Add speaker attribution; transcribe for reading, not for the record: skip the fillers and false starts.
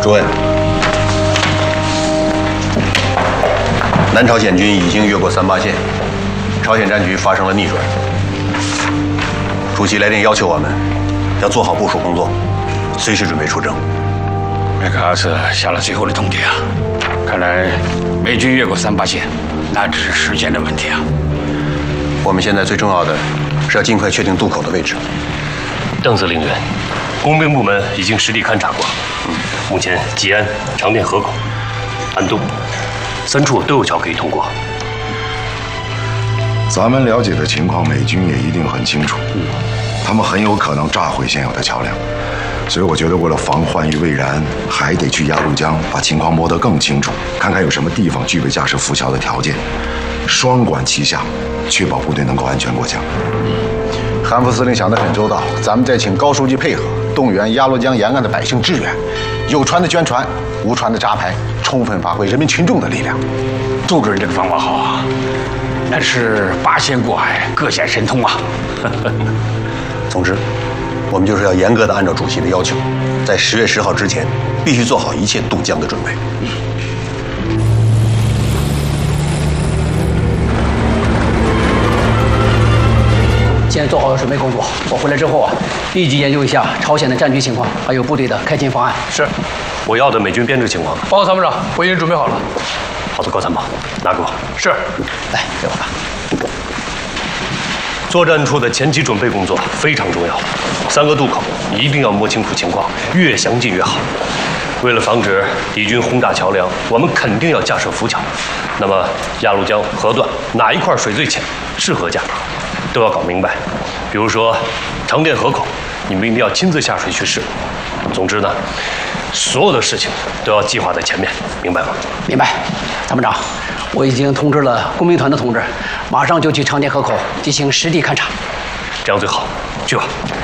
Speaker 1: 诸位，南朝鲜军已经越过3-8线，朝鲜战局发生了逆转。主席来电要求我们要做好部署工作，随时准备出征。
Speaker 2: 麦克阿瑟下了最后的通牒啊！看来美军越过3-8线，那只是时间的问题啊。
Speaker 1: 我们现在最重要的是要尽快确定渡口的位置。
Speaker 3: 邓司令员，工兵部门已经实地勘察过，目前吉安、长甸河口、安东3处都有桥可以通过。
Speaker 4: 咱们了解的情况，美军也一定很清楚。他们很有可能炸毁现有的桥梁，所以我觉得为了防患于未然，还得去鸭绿江把情况摸得更清楚，看看有什么地方具备架设浮桥的条件，双管齐下，确保部队能够安全过江。
Speaker 5: 韩副司令想得很周到，咱们再请高书记配合，动员鸭绿江沿岸的百姓支援，有船的捐船，无船的扎牌，充分发挥人民群众的力量。
Speaker 2: 杜主任这个方法好啊，那是8线过海，各显神通啊！
Speaker 1: 总之，我们就是要严格的按照主席的要求，在10月10号之前，必须做好一切渡江的准备。
Speaker 6: 先做好准备工作，我回来之后啊，立即研究一下朝鲜的战局情况，还有部队的开进方案。
Speaker 3: 是，我要的美军编制情况。
Speaker 7: 报告参谋长，我已经准备好了。
Speaker 3: 好的，高参谋，拿给我。
Speaker 7: 是。
Speaker 6: 来，给我吧。
Speaker 3: 作战处的前期准备工作非常重要，3个渡口一定要摸清楚情况，越详尽越好。为了防止敌军轰炸桥梁，我们肯定要架设浮桥。那么鸭绿江河段哪一块水最浅，适合架，都要搞明白。比如说长甸河口，你们一定要亲自下水去试。总之呢，所有的事情都要计划在前面，明白吗？
Speaker 6: 明白，参谋长，我已经通知了工兵团的同志，马上就去长甸河口进行实地勘察。
Speaker 3: 这样最好，去吧。